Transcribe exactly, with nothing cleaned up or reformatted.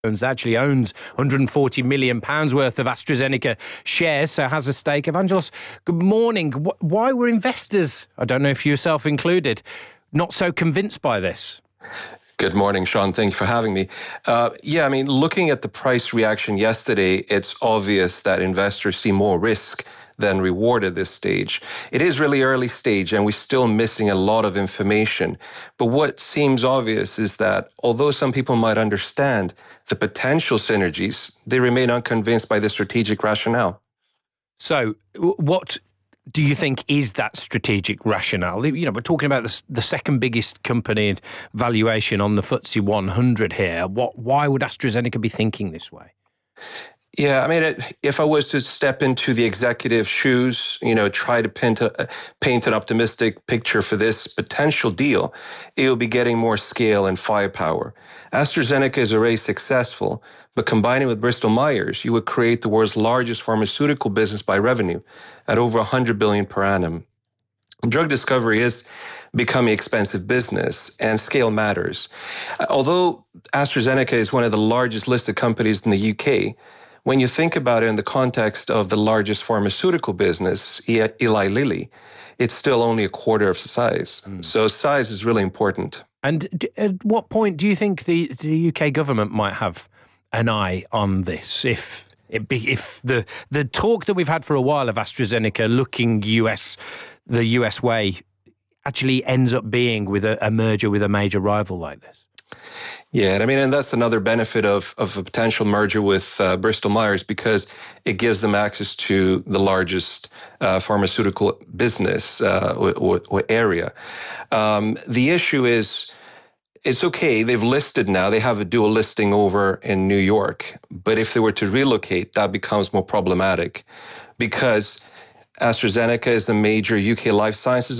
actually owns one hundred forty million pounds worth of AstraZeneca shares, so has a stake. Evangelos, good morning. Why were investors, I don't know if yourself included, not so convinced by this? Good morning, Sean. Thank you for having me. Uh, yeah, I mean, looking at the price reaction yesterday, it's obvious that investors see more risk than reward at this stage. It is really early stage and we're still missing a lot of information. But what seems obvious is that although some people might understand the potential synergies, they remain unconvinced by the strategic rationale. So what do you think is that strategic rationale? You know, we're talking about the, the second biggest company valuation on the F T S E one hundred here. What, why would AstraZeneca be thinking this way? Yeah, I mean, it, if I was to step into the executive shoes, you know, try to paint, a, paint an optimistic picture for this potential deal, it will be getting more scale and firepower. AstraZeneca is already successful, but combining with Bristol Myers, you would create the world's largest pharmaceutical business by revenue at over one hundred billion dollars per annum. Drug discovery is becoming expensive business, and scale matters. Although AstraZeneca is one of the largest listed companies in the U K, when you think about it in the context of the largest pharmaceutical business, Eli Lilly, it's still only a quarter of size. Mm. So size is really important. And at what point do you think the, the U K government might have an eye on this? If it be, if the the talk that we've had for a while of AstraZeneca looking U S the U S way actually ends up being with a, a merger with a major rival like this. Yeah, and I mean, and that's another benefit of, of a potential merger with uh, Bristol Myers, because it gives them access to the largest uh, pharmaceutical business uh, or, or area. Um, the issue is, it's okay, they've listed now, they have a dual listing over in New York, but if they were to relocate, that becomes more problematic because AstraZeneca is the major U K life sciences